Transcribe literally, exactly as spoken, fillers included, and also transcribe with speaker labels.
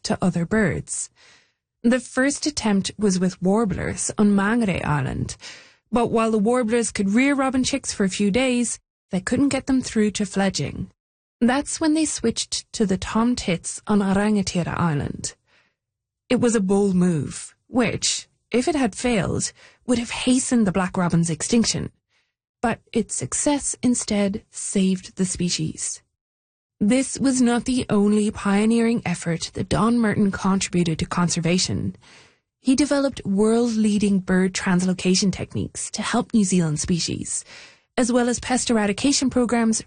Speaker 1: to other birds. The first attempt was with warblers on Mangere Island, but while the warblers could rear robin chicks for a few days, they couldn't get them through to fledging. That's when they switched to the tomtits on Rangatira Island. It was a bold move, which, if it had failed, would have hastened the black robin's extinction. But its success instead saved the species. This was not the only pioneering effort that Don Merton contributed to conservation. He developed world-leading bird translocation techniques to help New Zealand species, as well as pest eradication programs